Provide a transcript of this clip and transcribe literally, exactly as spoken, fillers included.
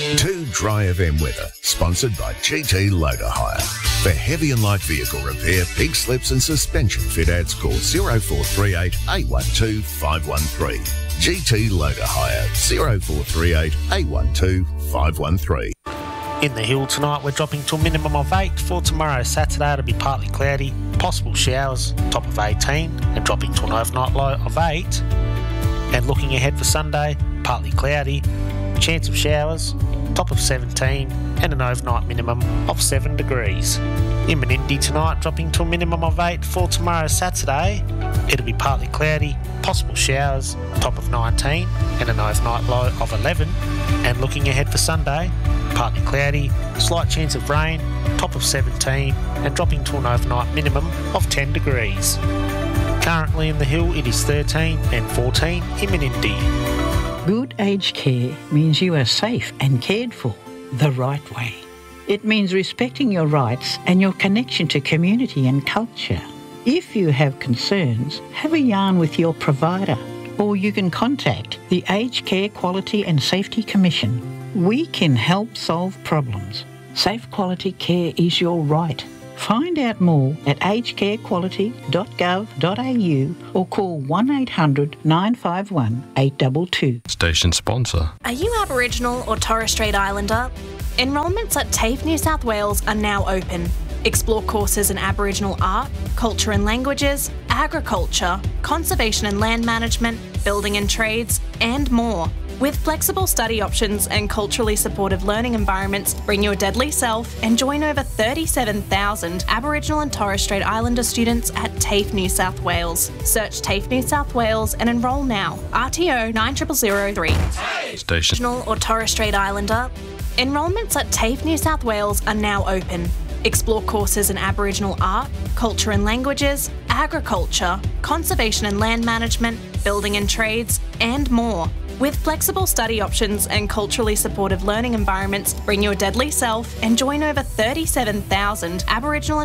two Dry F M weather, sponsored by G T Loader Hire. For heavy and light vehicle repair, pig slips and suspension fit outs, call zero four three eight, eight one two, five one three. G T Loader Hire, zero four three eight, eight one two, five one three. In the hill tonight, we're dropping to a minimum of eight. For tomorrow, Saturday, it'll be partly cloudy, possible showers, top of eighteen, and dropping to an overnight low of eight. And looking ahead for Sunday, partly cloudy, chance of showers, top of seventeen, and an overnight minimum of seven degrees. In Menindee tonight, dropping to a minimum of eight. For tomorrow, Saturday, it'll be partly cloudy, possible showers, top of nineteen, and an overnight low of eleven. And looking ahead for Sunday, partly cloudy, slight chance of rain, top of seventeen, and dropping to an overnight minimum of ten degrees. Currently in the hill, it is thirteen and fourteen in Menindee. Good aged care means you are safe and cared for the right way. It means respecting your rights and your connection to community and culture. If you have concerns, have a yarn with your provider, or you can contact the Aged Care Quality and Safety Commission. We can help solve problems. Safe quality care is your right. Find out more at aged care quality dot gov dot a u or call one eight hundred, nine five one, eight two two. Station sponsor. Are you Aboriginal or Torres Strait Islander? Enrolments at TAFE New South Wales are now open. Explore courses in Aboriginal art, culture and languages, agriculture, conservation and land management, building and trades, and more. With flexible study options and culturally supportive learning environments, bring your deadly self and join over thirty-seven thousand Aboriginal and Torres Strait Islander students at TAFE New South Wales. Search TAFE New South Wales and enrol now. R T O nine zero zero zero three. Station. Aboriginal or Torres Strait Islander? Enrolments at TAFE New South Wales are now open. Explore courses in Aboriginal art, culture and languages, agriculture, conservation and land management, building and trades, and more. With flexible study options and culturally supportive learning environments, bring your deadly self and join over thirty-seven thousand Aboriginal and